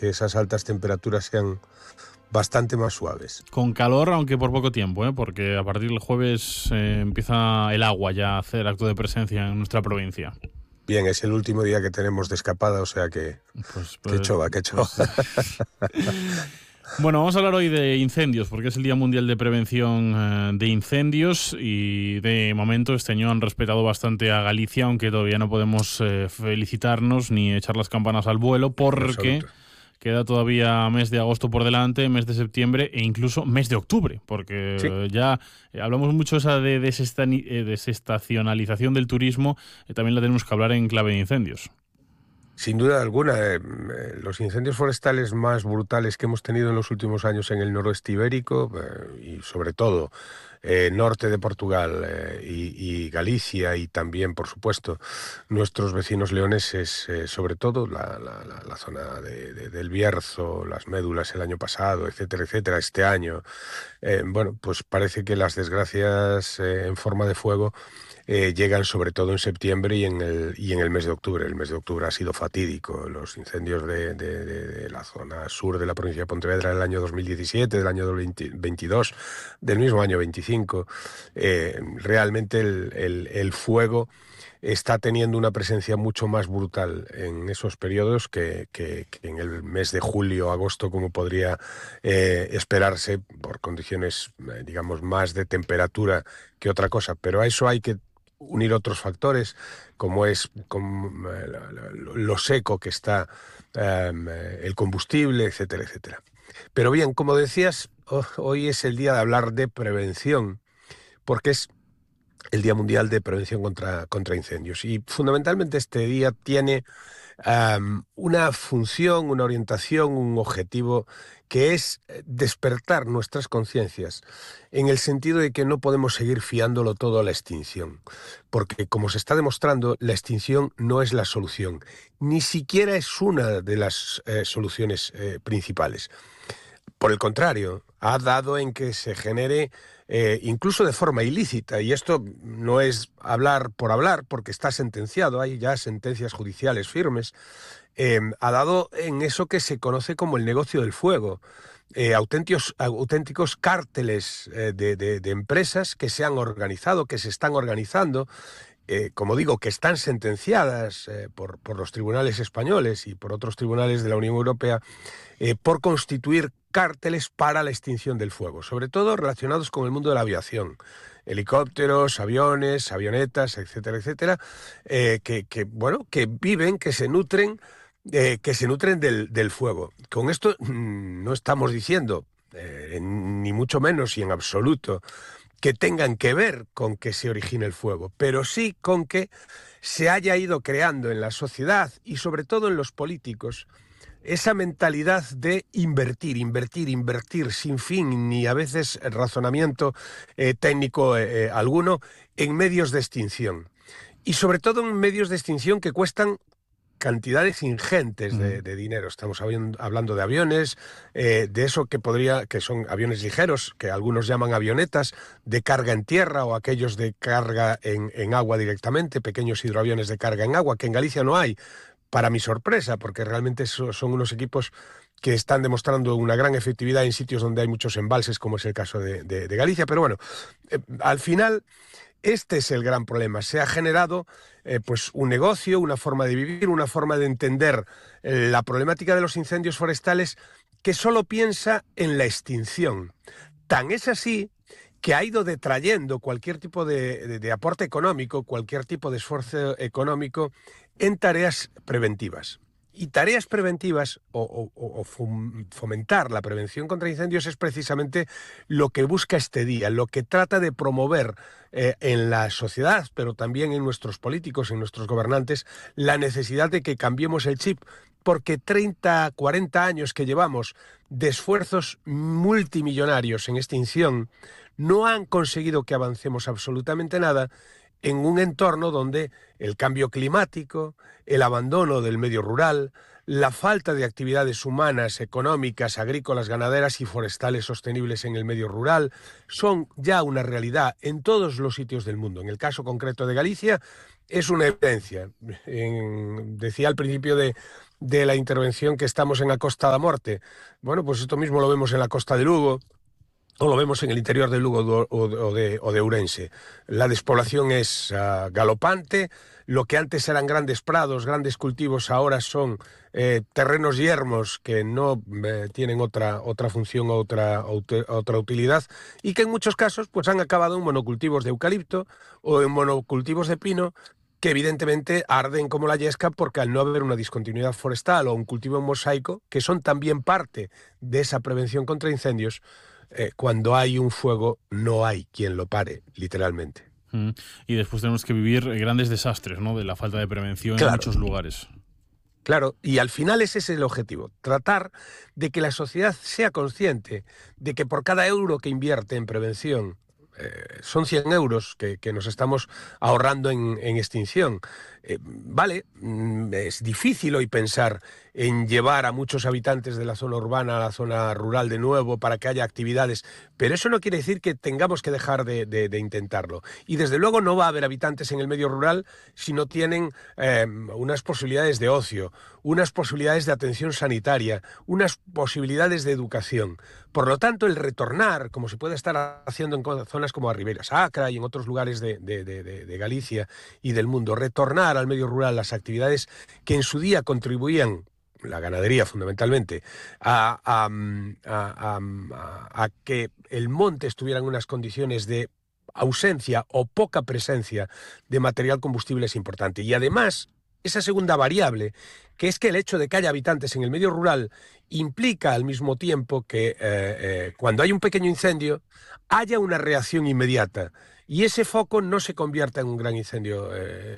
que esas altas temperaturas sean bastante más suaves. Con calor, aunque por poco tiempo, porque a partir del jueves empieza el agua ya a hacer acto de presencia en nuestra provincia. Bien, es el último día que tenemos de escapada, o sea que que chova. Bueno, vamos a hablar hoy de incendios, porque es el Día Mundial de Prevención de Incendios y de momento este año han respetado bastante a Galicia, aunque todavía no podemos felicitarnos ni echar las campanas al vuelo, porque queda todavía mes de agosto por delante, mes de septiembre e incluso mes de octubre, porque sí, ya hablamos mucho esa de desestacionalización del turismo, también la tenemos que hablar en clave de incendios. Sin duda alguna, los incendios forestales más brutales que hemos tenido en los últimos años en el noroeste ibérico y sobre todo norte de Portugal y Galicia y también, por supuesto, nuestros vecinos leoneses, sobre todo la zona del Bierzo, las Médulas el año pasado, etcétera, etcétera, este año. Bueno, pues parece que las desgracias en forma de fuego llegan sobre todo en septiembre y en el mes de octubre. El mes de octubre ha sido fatídico. Los incendios de la zona sur de la provincia de Pontevedra del año 2017, del año 22, del mismo año 25, realmente el fuego está teniendo una presencia mucho más brutal en esos periodos que en el mes de julio, agosto, como podría esperarse por condiciones, digamos, más de temperatura que otra cosa. Pero a eso hay que unir otros factores, como es lo seco que está el combustible, etcétera, etcétera. Pero bien, como decías, hoy es el día de hablar de prevención, porque es el Día Mundial de Prevención contra Incendios. Y fundamentalmente este día tiene una función, una orientación, un objetivo que es despertar nuestras conciencias en el sentido de que no podemos seguir fiándolo todo a la extinción, porque como se está demostrando, la extinción no es la solución, ni siquiera es una de las soluciones principales. Por el contrario, ha dado en que se genere incluso de forma ilícita, y esto no es hablar por hablar, porque está sentenciado, hay ya sentencias judiciales firmes, ha dado en eso que se conoce como el negocio del fuego, auténticos cárteles de empresas que se han organizado, que se están organizando, como digo, que están sentenciadas por los tribunales españoles y por otros tribunales de la Unión Europea, por constituir cárteles para la extinción del fuego, sobre todo relacionados con el mundo de la aviación, helicópteros, aviones, avionetas, etcétera, etcétera, que viven, que se nutren del fuego. Con esto no estamos diciendo, ni mucho menos y en absoluto, que tengan que ver con que se origine el fuego, pero sí con que se haya ido creando en la sociedad y sobre todo en los políticos esa mentalidad de invertir sin fin ni a veces razonamiento técnico alguno en medios de extinción. Y sobre todo en medios de extinción que cuestan cantidades ingentes de dinero. Estamos hablando de aviones, de eso que son aviones ligeros, que algunos llaman avionetas, de carga en tierra o aquellos de carga en agua directamente, pequeños hidroaviones de carga en agua, que en Galicia no hay, para mi sorpresa, porque realmente son unos equipos que están demostrando una gran efectividad en sitios donde hay muchos embalses, como es el caso de Galicia. Pero bueno, al final este es el gran problema. Se ha generado pues un negocio, una forma de vivir, una forma de entender la problemática de los incendios forestales que solo piensa en la extinción. Tan es así que ha ido detrayendo cualquier tipo de aporte económico, cualquier tipo de esfuerzo económico en tareas preventivas. Y tareas preventivas o fomentar la prevención contra incendios es precisamente lo que busca este día, lo que trata de promover en la sociedad, pero también en nuestros políticos, en nuestros gobernantes, la necesidad de que cambiemos el chip, porque 30, 40 años que llevamos de esfuerzos multimillonarios en extinción no han conseguido que avancemos absolutamente nada en un entorno donde el cambio climático, el abandono del medio rural, la falta de actividades humanas, económicas, agrícolas, ganaderas y forestales sostenibles en el medio rural son ya una realidad en todos los sitios del mundo. En el caso concreto de Galicia es una evidencia. Decía al principio de de la intervención que estamos en la Costa da Morte. Bueno, pues esto mismo lo vemos en la costa de Lugo, o lo vemos en el interior de Lugo o de Ourense. La despoblación es galopante. Lo que antes eran grandes prados, grandes cultivos, ahora son terrenos yermos que no tienen otra función o otra utilidad, y que en muchos casos pues han acabado en monocultivos de eucalipto o en monocultivos de pino, que evidentemente arden como la yesca, porque al no haber una discontinuidad forestal o un cultivo en mosaico, que son también parte de esa prevención contra incendios, cuando hay un fuego no hay quien lo pare, literalmente. Y después tenemos que vivir grandes desastres, ¿no?, de la falta de prevención en Claro, muchos lugares. claro, y al final ese es el objetivo, tratar de que la sociedad sea consciente de que por cada euro que invierte en prevención, son 100 euros que nos estamos ahorrando en extinción. Vale, es difícil hoy pensar en llevar a muchos habitantes de la zona urbana a la zona rural de nuevo para que haya actividades, pero eso no quiere decir que tengamos que dejar de intentarlo. Y desde luego no va a haber habitantes en el medio rural si no tienen unas posibilidades de ocio, unas posibilidades de atención sanitaria, unas posibilidades de educación. Por lo tanto, el retornar, como se puede estar haciendo en zonas como a Ribeira Sacra y en otros lugares de Galicia y del mundo, retornar al medio rural las actividades que en su día contribuían, la ganadería fundamentalmente, a que el monte estuviera en unas condiciones de ausencia o poca presencia de material combustible, es importante. Y además, esa segunda variable, que es que el hecho de que haya habitantes en el medio rural implica al mismo tiempo que cuando hay un pequeño incendio haya una reacción inmediata y ese foco no se convierta en un gran incendio